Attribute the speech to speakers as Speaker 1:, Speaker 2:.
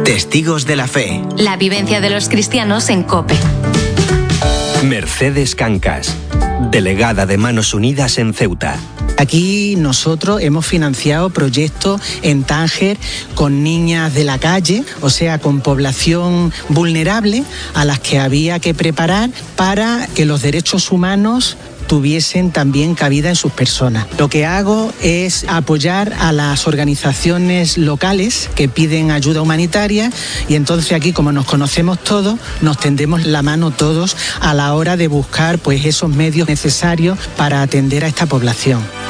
Speaker 1: Testigos de la Fe.
Speaker 2: La vivencia de los cristianos en COPE.
Speaker 1: Mercedes Cancas, delegada de Manos Unidas en Ceuta.
Speaker 3: Aquí nosotros hemos financiado proyectos en Tánger con niñas de la calle, o sea, con población vulnerable a las que había que preparar para que los derechos humanos tuviesen también cabida en sus personas. Lo que hago es apoyar a las organizaciones locales que piden ayuda humanitaria y entonces aquí, como nos conocemos todos, nos tendemos la mano todos a la hora de buscar pues esos medios necesarios para atender a esta población.